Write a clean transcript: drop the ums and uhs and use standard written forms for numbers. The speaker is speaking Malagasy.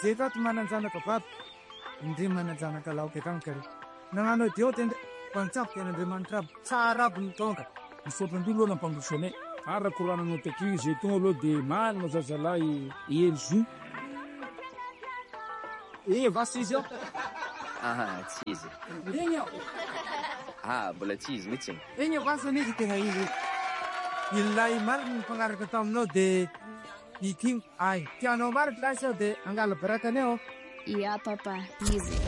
Zetat mananjanaka vato indri mananjanaka laoka kankary nagnano dio tende pantsapy Andriamanitra tsara aby nitonga Misaotra-ndolo aloha nampandrosanay. Arakorananao taky zay tonga aloha dia manana zazalahy Elzo. Vasy izy ao. Tsy izy. Igny ao. Mbola tsy izy mihitsy. Igny ao vasy izy tegna izy. Ilay mariny nifagnaraka taminao dia itigny ay tianao mariny lahy sao dia angala barakany ao. Ia papa, izy.